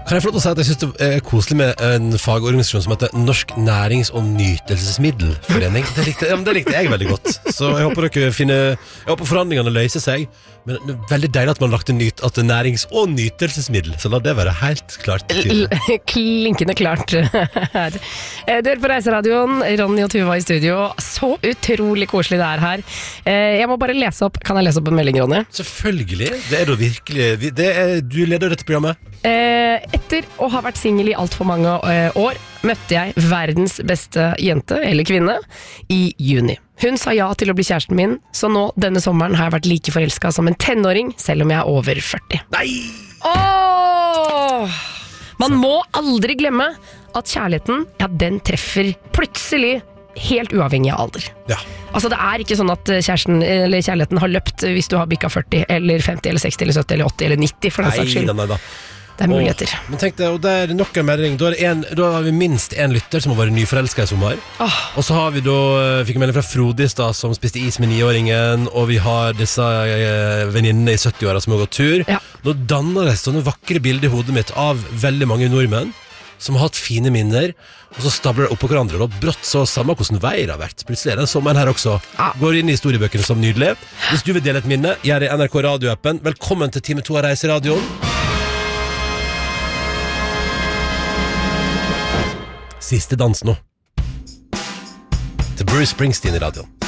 Kan jeg få lov til å si at jeg synes det er koselig med en fagorganisasjon som heter Norsk Nærings- og Nytelsesmiddelforening. Det likte jeg veldig godt. Så jeg håper forhandlingene løser seg. Men det er veldig deilig at man har lagt at det er nærings- og nytelsesmiddel. Så la det være helt klart. Klinkende klart. Dere på Reiseradioen, Ronny og Tuva i studio. Så utrolig koselig det er her. Jeg må bare lese opp. Kan jeg lese opp en melding, Ronny? Selvfølgelig. Det er da virkelig du leder dette programmet. Etter å ha vært single i alt for mange år, møtte jeg verdens beste jente, eller kvinne, i juni. Hun sa ja til å bli kjæresten min, så nå denne sommeren har jeg vært like forelsket som en tenåring, selv om jeg er over 40. Nei! Man må aldri glemme at kjærligheten, ja, den treffer plutselig helt uavhengig av alder. Ja. Altså det er ikke sånn at kjærligheten har løpt hvis du har bikket 40, eller 50, eller 60, eller 70, eller 80, eller 90 for den saks skyld. Nei. Det er muligheter. Men tenk deg, og det er nok en melding. Da har vi minst en lytter som har vært nyforelsket i sommer. Og så har vi fikk en melding fra Frode i stad som spiste is med 9-åringen, og vi har disse venninnene i 70-åra som har gått tur. Ja. Nå danner det sånne vakre bilder i hodet mitt av veldig mange nordmenn som har hatt fine minner, og så stabler det opp på hverandre, og brått så samme hvordan vei det har vært. Plutselig er den sommeren her også. Går inn i historiebøkene som nydelig. Hvis du vil dele et minne, gjør det i NRK radioappen. Velkommen til time 2 av Reiseradioen. Siste dans nå. Til Bruce Springsteen i radioen.